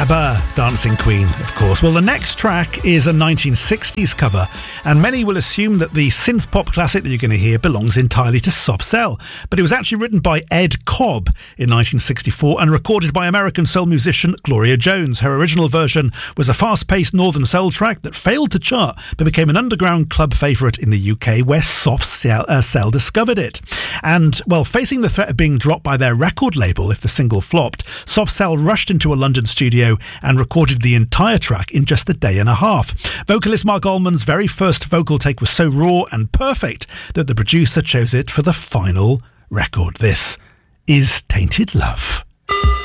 ABBA, Dancing Queen, of course. Well, the next track is a 1960s cover, and many will assume that the synth-pop classic that you're going to hear belongs entirely to Soft Cell. But it was actually written by Ed Cobb in 1964 and recorded by American soul musician Gloria Jones. Her original version was a fast-paced northern soul track that failed to chart, but became an underground club favourite in the UK, where Soft Cell discovered it. And, well, facing the threat of being dropped by their record label if the single flopped, Soft Cell rushed into a London studio and recorded the entire track in just a day and a half. Vocalist Mark Allman's very first vocal take was so raw and perfect that the producer chose it for the final record. This is Tainted Love.